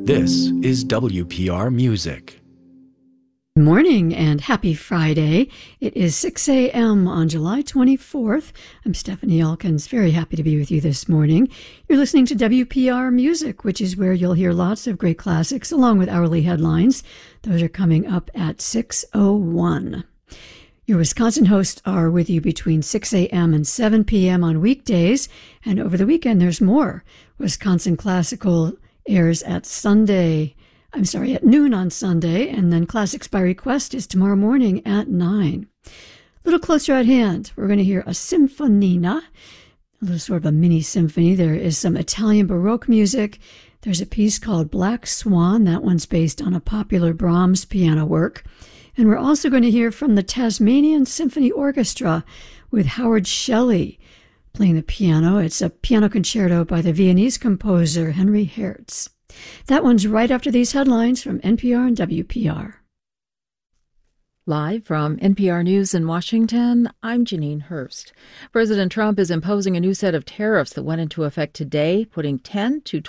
This is WPR Music. Good morning and happy Friday. It is 6 a.m. on July 24th. I'm Stephanie Elkins, very happy to be with you this morning. You're listening to WPR Music, which is where you'll hear lots of great classics along with hourly headlines. Those are coming up at 6:01. Your Wisconsin hosts are with you between 6 a.m. and 7 p.m. on weekdays, and over the weekend there's more. Wisconsin Classical airs at noon on Sunday, and then Classics by Request is tomorrow morning at 9. A little closer at hand, we're going to hear a sinfonina, a little sort of a mini symphony. There is some Italian Baroque music. There's a piece called Black Swan. That one's based on a popular Brahms piano work. And we're also going to hear from the Tasmanian Symphony Orchestra with Howard Shelley playing the piano. It's a piano concerto by the Viennese composer Henry Hertz. That one's right after these headlines from NPR and WPR. Live from NPR News in Washington, I'm Janine Hurst. President Trump is imposing a new set of tariffs that went into effect today, putting 10 to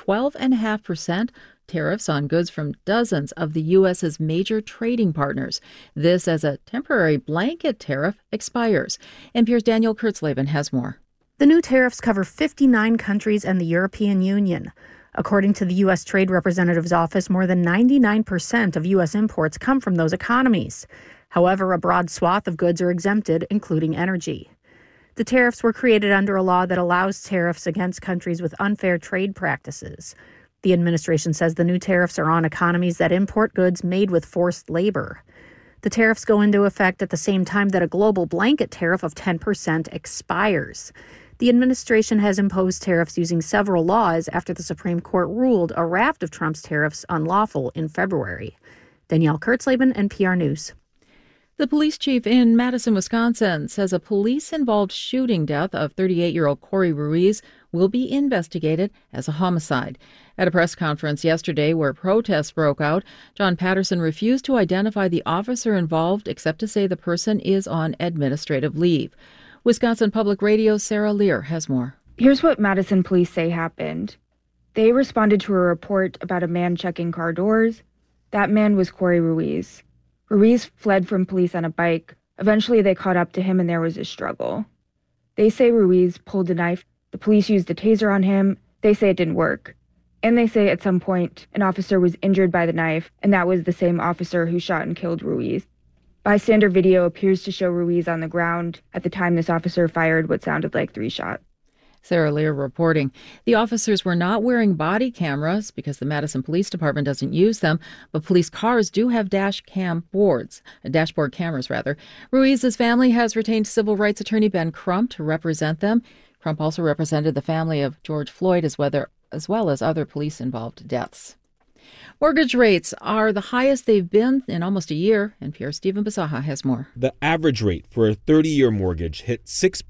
12.5% tariffs on goods from dozens of the U.S.'s major trading partners. This, as a temporary blanket tariff, expires. NPR's Daniel Kurtzleben has more. The new tariffs cover 59 countries and the European Union. According to the U.S. Trade Representative's office, more than 99% of U.S. imports come from those economies. However, a broad swath of goods are exempted, including energy. The tariffs were created under a law that allows tariffs against countries with unfair trade practices. The administration says the new tariffs are on economies that import goods made with forced labor. The tariffs go into effect at the same time that a global blanket tariff of 10% expires. The administration has imposed tariffs using several laws after the Supreme Court ruled a raft of Trump's tariffs unlawful in February. Danielle Kurtzleben, NPR News. The police chief in Madison, Wisconsin, says a police-involved shooting death of 38-year-old Corey Ruiz will be investigated as a homicide. At a press conference yesterday where protests broke out, John Patterson refused to identify the officer involved except to say the person is on administrative leave. Wisconsin Public Radio's Sarah Lear has more. Here's what Madison police say happened. They responded to a report about a man checking car doors. That man was Corey Ruiz. Ruiz fled from police on a bike. Eventually, they caught up to him and there was a struggle. They say Ruiz pulled a knife. The police used a taser on him. They say it didn't work. And they say at some point, an officer was injured by the knife, and that was the same officer who shot and killed Ruiz. Bystander video appears to show Ruiz on the ground at the time this officer fired what sounded like 3 shots. Sarah Lear reporting. The officers were not wearing body cameras because the Madison Police Department doesn't use them, but police cars do have dashboard cameras. Ruiz's family has retained civil rights attorney Ben Crump to represent them. Crump also represented the family of George Floyd as well as other police-involved deaths. Mortgage rates are the highest they've been in almost a year. NPR's Stephen Bisaha has more. The average rate for a 30-year mortgage hit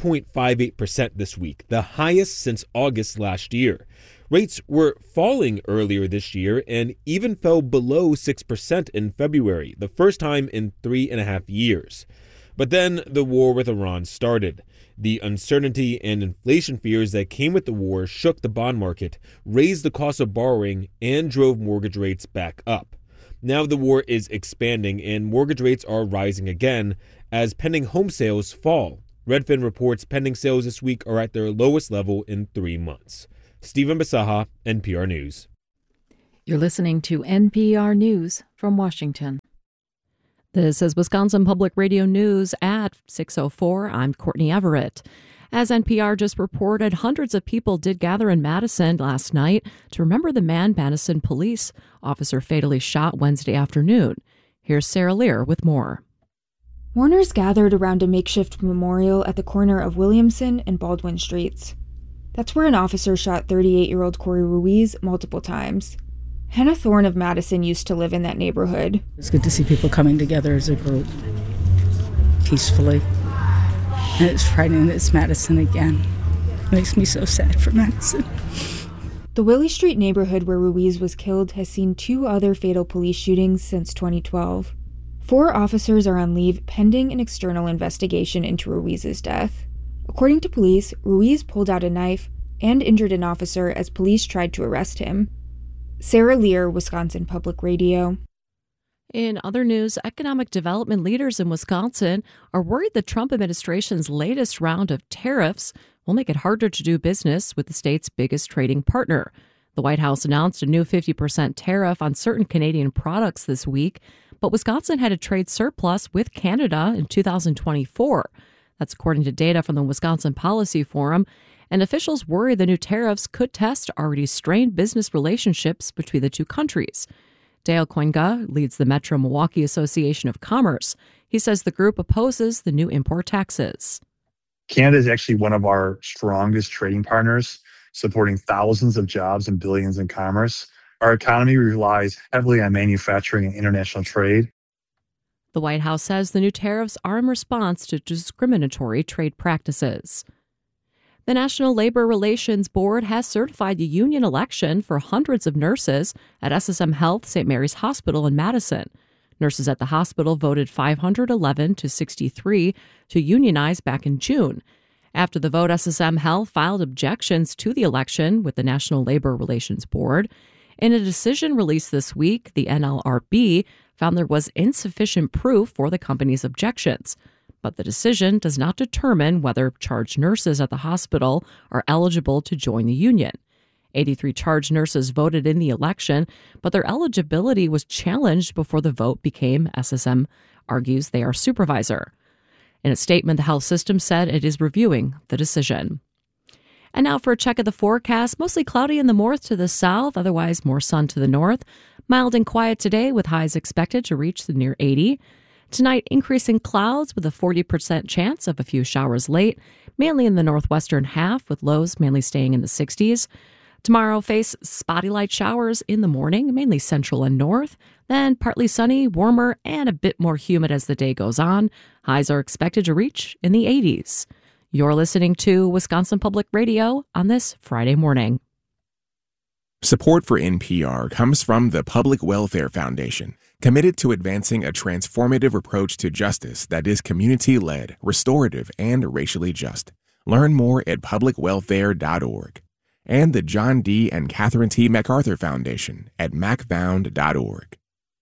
6.58% this week, the highest since August last year. Rates were falling earlier this year and even fell below 6% in February, the first time in 3.5 years. But then the war with Iran started. The uncertainty and inflation fears that came with the war shook the bond market, raised the cost of borrowing, and drove mortgage rates back up. Now the war is expanding and mortgage rates are rising again as pending home sales fall. Redfin reports pending sales this week are at their lowest level in 3 months. Stephen Bisaha, NPR News. You're listening to NPR News from Washington. This is Wisconsin Public Radio News at 6:04. I'm Courtney Everett. As NPR just reported, hundreds of people did gather in Madison last night to remember the man Madison police officer fatally shot Wednesday afternoon. Here's Sarah Lear with more. Mourners gathered around a makeshift memorial at the corner of Williamson and Baldwin Streets. That's where an officer shot 38-year-old Corey Ruiz multiple times. Hannah Thorne of Madison used to live in that neighborhood. It's good to see people coming together as a group, peacefully. And it's Friday and it's Madison again. It makes me so sad for Madison. The Willie Street neighborhood where Ruiz was killed has seen 2 other fatal police shootings since 2012. 4 officers are on leave pending an external investigation into Ruiz's death. According to police, Ruiz pulled out a knife and injured an officer as police tried to arrest him. Sarah Lear, Wisconsin Public Radio. In other news, economic development leaders in Wisconsin are worried the Trump administration's latest round of tariffs will make it harder to do business with the state's biggest trading partner. The White House announced a new 50% tariff on certain Canadian products this week, but Wisconsin had a trade surplus with Canada in 2024. That's according to data from the Wisconsin Policy Forum, and officials worry the new tariffs could test already strained business relationships between the two countries. Dale Coinga leads the Metro Milwaukee Association of Commerce. He says the group opposes the new import taxes. Canada is actually one of our strongest trading partners, supporting thousands of jobs and billions in commerce. Our economy relies heavily on manufacturing and international trade. The White House says the new tariffs are in response to discriminatory trade practices. The National Labor Relations Board has certified the union election for hundreds of nurses at SSM Health St. Mary's Hospital in Madison. Nurses at the hospital voted 511 to 63 to unionize back in June. After the vote, SSM Health filed objections to the election with the National Labor Relations Board. In a decision released this week, the NLRB found there was insufficient proof for the company's objections. But the decision does not determine whether charge nurses at the hospital are eligible to join the union. 83 charge nurses voted in the election, but their eligibility was challenged before the vote became SSM argues they are supervisor. In a statement, the health system said it is reviewing the decision. And now for a check of the forecast. Mostly cloudy in the north to the south, otherwise more sun to the north. Mild and quiet today with highs expected to reach the near 80. Tonight, increasing clouds with a 40% chance of a few showers late, mainly in the northwestern half, with lows mainly staying in the 60s. Tomorrow, face spotty light showers in the morning, mainly central and north. Then partly sunny, warmer, and a bit more humid as the day goes on. Highs are expected to reach in the 80s. You're listening to Wisconsin Public Radio on this Friday morning. Support for NPR comes from the Public Welfare Foundation, committed to advancing a transformative approach to justice that is community-led, restorative, and racially just. Learn more at publicwelfare.org. And the John D. and Catherine T. MacArthur Foundation at macfound.org.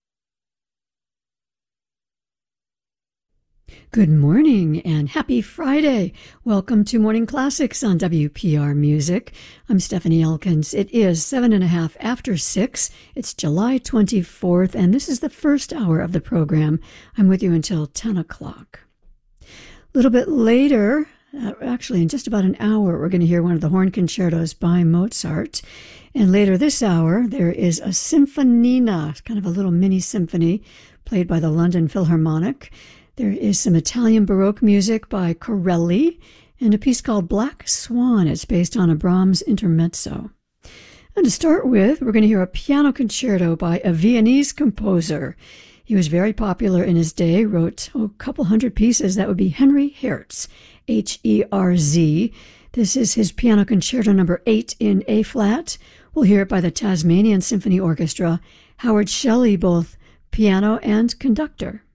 Good morning and happy Friday. Welcome to Morning Classics on WPR Music. I'm Stephanie Elkins. It is 7:30 after 6. It's July 24th, and this is the first hour of the program. I'm with you until 10 o'clock. A little bit later, actually in just about an hour, we're going to hear one of the horn concertos by Mozart. And later this hour, there is a Sinfonina, kind of a little mini symphony played by the London Philharmonic. There is some Italian Baroque music by Corelli and a piece called Black Swan. It's based on a Brahms intermezzo. And to start with, we're going to hear a piano concerto by a Viennese composer. He was very popular in his day, wrote a couple hundred pieces. That would be Henry Herz, H-E-R-Z. This is his piano concerto number 8 in A-flat. We'll hear it by the Tasmanian Symphony Orchestra. Howard Shelley, both piano and conductor.